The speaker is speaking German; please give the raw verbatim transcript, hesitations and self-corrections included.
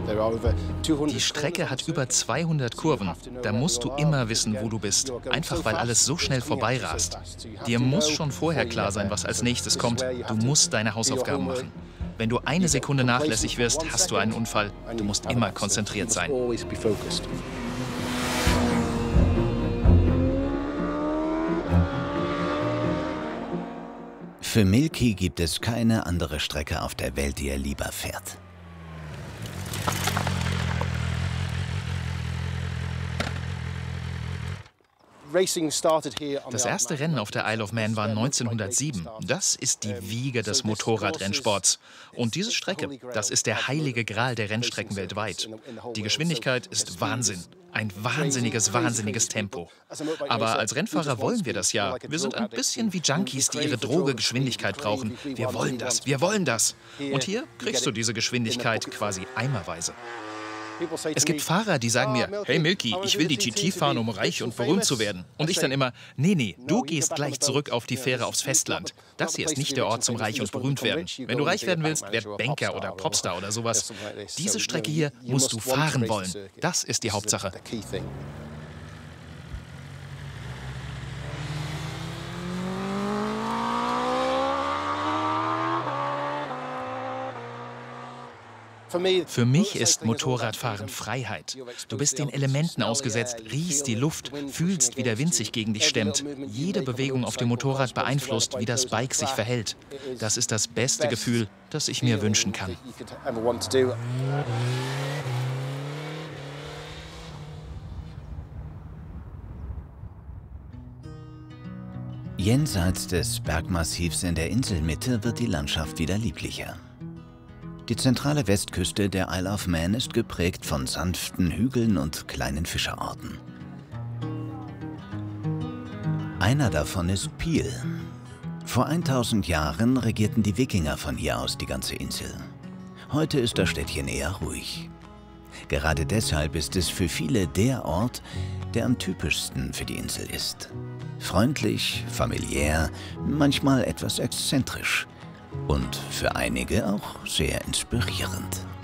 Die Strecke hat über zweihundert Kurven. Da musst du immer wissen, wo du bist. Einfach weil alles so schnell vorbeirast. Dir muss schon vorher klar sein, was als nächstes kommt. Du musst deine Hausaufgaben machen. Wenn du eine Sekunde nachlässig wirst, hast du einen Unfall. Du musst immer konzentriert sein. Für Milky gibt es keine andere Strecke auf der Welt, die er lieber fährt. Das erste Rennen auf der Isle of Man war neunzehnhundertsieben. Das ist die Wiege des Motorradrennsports. Und diese Strecke, das ist der heilige Gral der Rennstrecken weltweit. Die Geschwindigkeit ist Wahnsinn. Ein wahnsinniges, wahnsinniges Tempo. Aber als Rennfahrer wollen wir das ja. Wir sind ein bisschen wie Junkies, die ihre Droge Geschwindigkeit brauchen. Wir wollen das, wir wollen das. Und hier kriegst du diese Geschwindigkeit quasi eimerweise. Es gibt Fahrer, die sagen mir, hey Milky, ich will die G T fahren, um reich und berühmt zu werden. Und ich dann immer, nee, nee, du gehst gleich zurück auf die Fähre aufs Festland. Das hier ist nicht der Ort zum reich und berühmt werden. Wenn du reich werden willst, werd Banker oder Popstar oder sowas. Diese Strecke hier musst du fahren wollen. Das ist die Hauptsache. Für mich ist Motorradfahren Freiheit. Du bist den Elementen ausgesetzt, riechst die Luft, fühlst, wie der Wind sich gegen dich stemmt. Jede Bewegung auf dem Motorrad beeinflusst, wie das Bike sich verhält. Das ist das beste Gefühl, das ich mir wünschen kann. Jenseits des Bergmassivs in der Inselmitte wird die Landschaft wieder lieblicher. Die zentrale Westküste der Isle of Man ist geprägt von sanften Hügeln und kleinen Fischerorten. Einer davon ist Peel. Vor tausend Jahren regierten die Wikinger von hier aus die ganze Insel. Heute ist das Städtchen eher ruhig. Gerade deshalb ist es für viele der Ort, der am typischsten für die Insel ist. Freundlich, familiär, manchmal etwas exzentrisch. Und für einige auch sehr inspirierend.